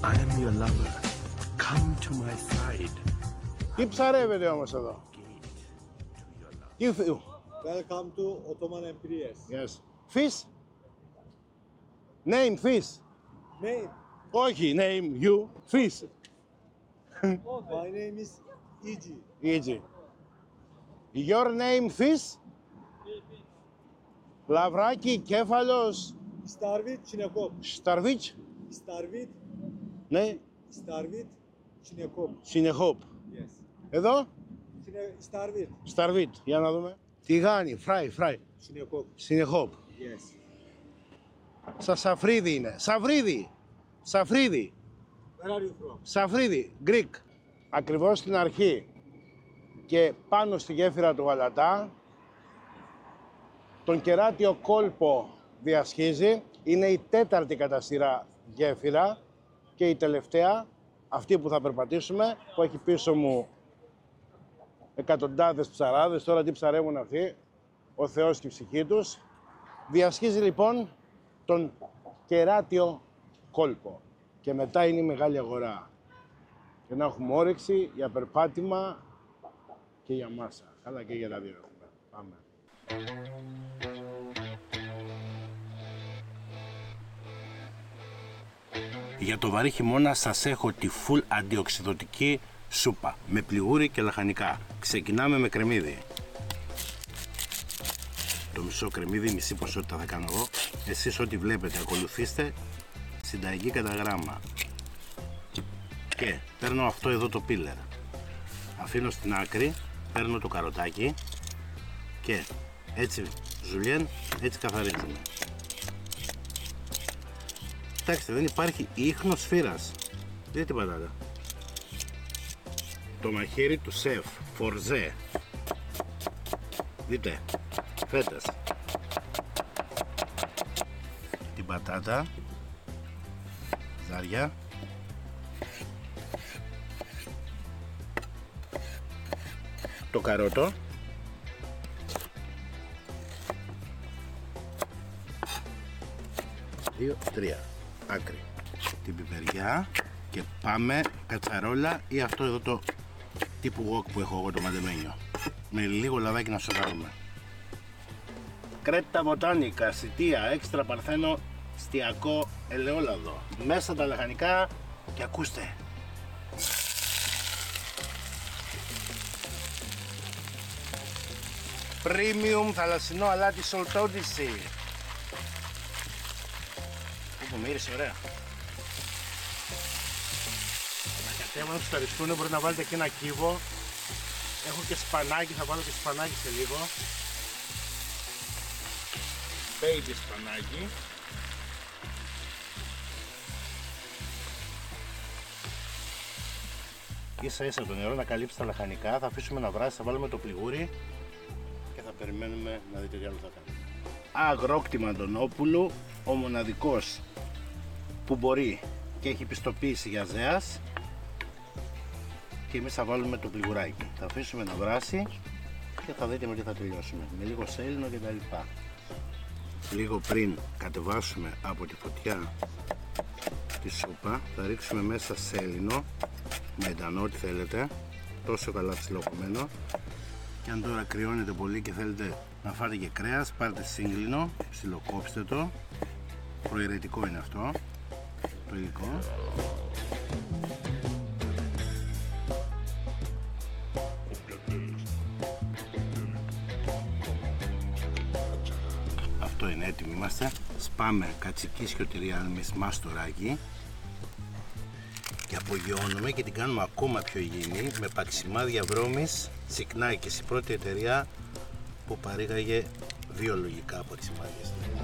I am your lover. Come to my side. Τι ψαρεύετε όμως εδώ? Τι Welcome to Ottoman Empires. Yes. Fish? Name fish. Name? Όχι, name you. Fish. My name is Iji. Easy. Your name fish? Λαβράκι, κέφαλος, Starvit, Chinekop. σταρβίτς. Starvit, Ναι, Starvit, Chinekop. συνεχόπ. Yes. Εδώ, Starvit, σταρβίτ. Για να δούμε. Τηγάνι, φράι. Chinekop. Συνεχόπ. Yes. Σαφρίδι είναι. Σαφρίδι. Where are you from? Σαφρίδι, Greek. Ακριβώς στην αρχή και πάνω στη γέφυρα του Γαλατά, τον κεράτιο κόλπο διασχίζει. Είναι η τέταρτη κατά σειρά γέφυρα και η τελευταία, αυτή που θα περπατήσουμε, που έχει πίσω μου εκατοντάδες ψαράδες. Τώρα τι ψαρεύουν αυτοί, ο Θεός και η ψυχή τους. Διασχίζει λοιπόν τον κεράτιο κόλπο και μετά είναι η μεγάλη αγορά. Και να έχουμε όρεξη για περπάτημα και για μάσα. Καλά και για τα δύο έχουμε. Πάμε. Για το βαρύ χειμώνα σας έχω τη full αντιοξυδωτική σούπα με πληγούρι και λαχανικά. Ξεκινάμε με κρεμμύδι. Το μισό κρεμμύδι, μισή ποσότητα θα κάνω εγώ. Εσείς ό,τι βλέπετε ακολουθήστε συνταγή κατά γράμμα. Και παίρνω αυτό εδώ το πίλερ. Αφήνω στην άκρη, παίρνω το καροτάκι και έτσι ζουλιέν, έτσι καθαρίζουμε. Κοιτάξτε, δεν υπάρχει ίχνος σφύρας. Δείτε την πατάτα. Το μαχαίρι του σεφ, φορζέ. Δείτε, φέτες. Την πατάτα, ζάρια. Το καρότο. Δύο, τρία. Άκρη. Την πιπεριά και πάμε κατσαρόλα ή αυτό εδώ το τύπου wok που έχω εγώ, το μαντεμένιο. Με λίγο λαδάκι να σοκάρουμε. Κρέτα βοτάνικα, σιτία, έξτρα παρθένο, στιακό ελαιόλαδο. Μέσα τα λαχανικά και ακούστε. Premium θαλασσινό αλάτι σολτόντιση. Που μύρισε ωραία. Γιατί άμα τους ταριστούν μπορεί να βάλετε και ένα κύβο. Έχω και σπανάκι, θα βάλω και σπανάκι σε λίγο. Baby σπανάκι. Ίσα ίσα το νερό να καλύψει τα λαχανικά, θα αφήσουμε να βράσει, θα βάλουμε το πληγούρι και θα περιμένουμε να δείτε τι άλλο θα κάνουμε. Αγρόκτημα Αντωνόπουλου, ο μοναδικός που μπορεί και έχει πιστοποίηση για ζέας, και εμείς θα βάλουμε το πληγουράκι. Θα αφήσουμε να βράσει και θα δείτε με τι θα τελειώσουμε. Με λίγο σέλινο και τα λοιπά. Λίγο πριν κατεβάσουμε από τη φωτιά τη σούπα, θα ρίξουμε μέσα σέλινο, μετανό ό,τι θέλετε, τόσο καλά ψιλοκομμένο. Και αν τώρα κρυώνεται πολύ και θέλετε να φάτε και κρέας, πάρτε σύγκλινο, ψιλοκόψτε το. Προαιρετικό είναι αυτό το υλικό. Αυτό είναι, έτοιμοι είμαστε. Σπάμε κατσικίσιο τυριάνιμες μαστοράκι και απογειώνουμε και την κάνουμε ακόμα πιο υγιεινή με παξιμάδια βρώμης Σικνάκης, η πρώτη εταιρεία που παρήγαγε βιολογικά από τις μάγες.